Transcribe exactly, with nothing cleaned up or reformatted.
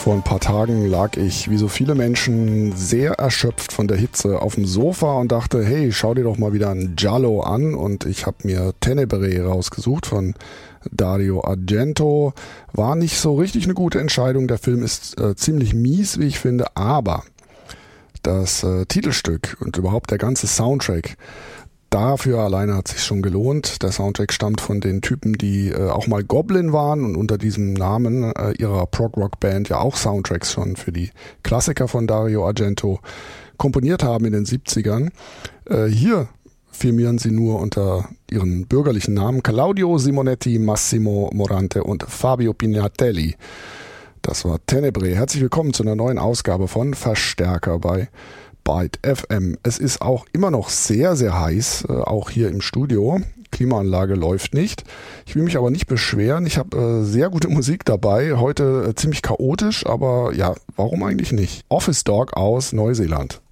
Vor ein paar Tagen lag ich, wie so viele Menschen, sehr erschöpft von der Hitze auf dem Sofa und dachte, hey, schau dir doch mal wieder ein Giallo an. Und ich habe mir Tenebrae rausgesucht von Dario Argento. War nicht so richtig eine gute Entscheidung. Der Film ist äh, ziemlich mies, wie ich finde, aber das äh, Titelstück und überhaupt der ganze Soundtrack, dafür alleine hat sich schon gelohnt. Der Soundtrack stammt von den Typen, die äh, auch mal Goblin waren und unter diesem Namen äh, ihrer Prog-Rock-Band ja auch Soundtracks schon für die Klassiker von Dario Argento komponiert haben in den siebzigern. Äh, hier firmieren sie nur unter ihren bürgerlichen Namen Claudio Simonetti, Massimo Morante und Fabio Pignatelli. Das war Tenebrae. Herzlich willkommen zu einer neuen Ausgabe von Verstärker bei Byte F M. Es ist auch immer noch sehr, sehr heiß, äh, auch hier im Studio. Klimaanlage läuft nicht. Ich will mich aber nicht beschweren. Ich habe äh, sehr gute Musik dabei. Heute äh, ziemlich chaotisch, aber ja, warum eigentlich nicht? Office Dog aus Neuseeland.